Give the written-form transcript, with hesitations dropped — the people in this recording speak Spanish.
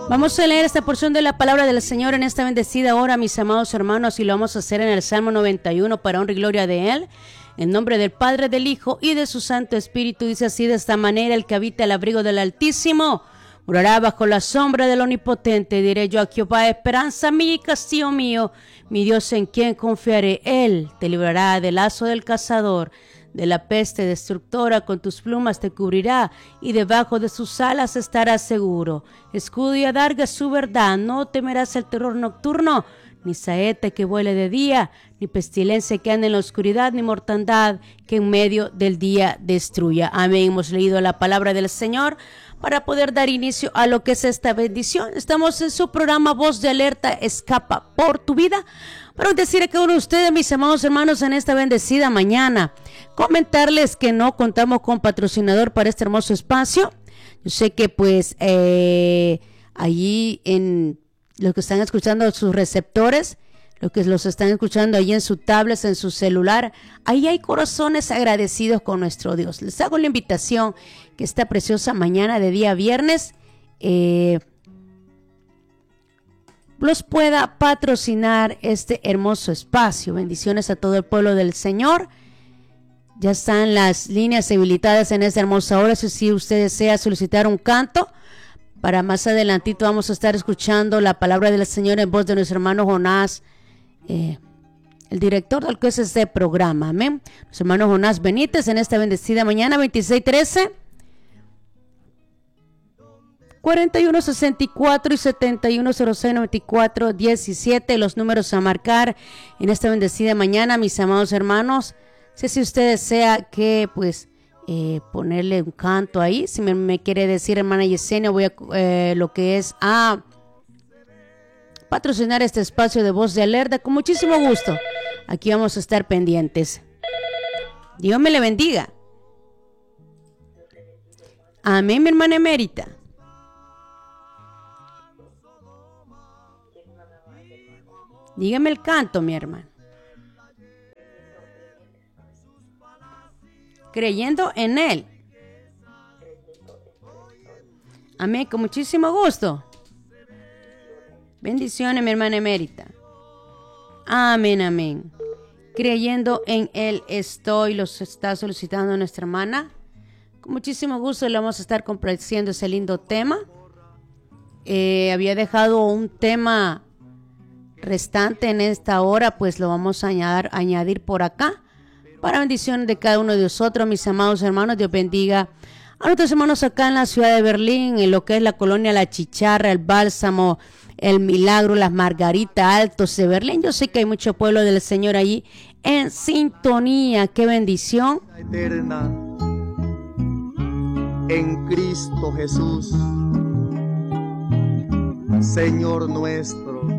Vamos a leer esta porción de la palabra del Señor en esta bendecida hora, mis amados hermanos, y lo vamos a hacer en el Salmo 91 para honra y gloria de Él. En nombre del Padre, del Hijo y de su Santo Espíritu, dice así de esta manera: el que habita el abrigo del Altísimo morará bajo la sombra del Omnipotente. Diré yo a Jehová, esperanza mía y castillo mío, mi Dios en quien confiaré. Él te librará del lazo del cazador, de la peste destructora. Con tus plumas te cubrirá, y debajo de sus alas estarás seguro. Escudo y adarga es su verdad. No temerás el terror nocturno, ni saeta que vuele de día, ni pestilencia que ande en la oscuridad, ni mortandad que en medio del día destruya. Amén. Hemos leído la palabra del Señor para poder dar inicio a lo que es esta bendición. Estamos en su programa Voz de Alerta, escapa por tu vida. Para decir a cada uno de ustedes, mis amados hermanos, en esta bendecida mañana, comentarles que no contamos con patrocinador para este hermoso espacio. Yo sé que pues allí en los que están escuchando sus receptores, los que los están escuchando allí en su tablet, en su celular, ahí hay corazones agradecidos con nuestro Dios. Les hago la invitación que esta preciosa mañana de día viernes los pueda patrocinar este hermoso espacio. Bendiciones a todo el pueblo del Señor. Ya están las líneas habilitadas en esta hermosa hora. Si usted desea solicitar un canto, para más adelantito vamos a estar escuchando la palabra del Señor en voz de nuestro hermano Jonás, el director del que es este programa. Amén. Nuestro hermano Jonás Benítez en esta bendecida mañana, 2613 4164 y 71069417, los números a marcar en esta bendecida mañana, mis amados hermanos. Si usted desea que pues ponerle un canto ahí, si me quiere decir, hermana Yesenia, voy a lo que es a patrocinar este espacio de Voz de Alerta, con muchísimo gusto. Aquí vamos a estar pendientes. Dios me le bendiga. Amén, mi hermana emérita. Dígame el canto, mi hermano. Creyendo en Él. Amén, con muchísimo gusto. Bendiciones, mi hermana emérita. Amén, amén. Creyendo en Él estoy, los está solicitando nuestra hermana. Con muchísimo gusto le vamos a estar complaciendo ese lindo tema. Había dejado un tema restante en esta hora, pues lo vamos a añadir por acá, para bendición de cada uno de nosotros, mis amados hermanos. Dios bendiga a nuestros hermanos acá en la ciudad de Berlín, en lo que es la colonia La Chicharra, el Bálsamo, el Milagro, las Margaritas Altos de Berlín. Yo sé que hay mucho pueblo del Señor allí en sintonía. Qué bendición. Eterna en Cristo Jesús, Señor nuestro.